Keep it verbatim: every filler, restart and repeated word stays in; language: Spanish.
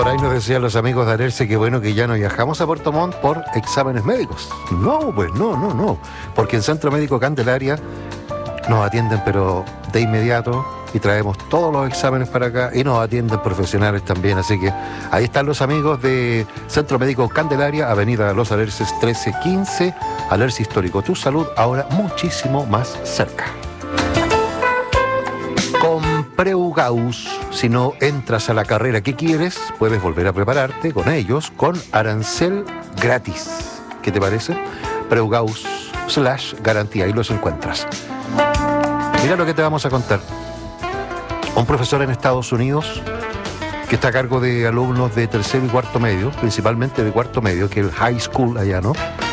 Por ahí nos decían los amigos de Alerce que bueno que ya no viajamos a Puerto Montt por exámenes médicos. No, pues no, no, no. Porque en Centro Médico Candelaria nos atienden pero de inmediato y traemos todos los exámenes para acá y nos atienden profesionales también. Así que ahí están los amigos de Centro Médico Candelaria, Avenida Los Alerces trece quince, Alerce Histórico. Tu salud ahora muchísimo más cerca. Con Preugaus, si no entras a la carrera que quieres, puedes volver a prepararte con ellos con arancel gratis. ¿Qué te parece? Preugaus slash garantía, ahí los encuentras. Mira lo que te vamos a contar. Un profesor en Estados Unidos que está a cargo de alumnos de tercero y cuarto medio, principalmente de cuarto medio, que es el high school allá, ¿no?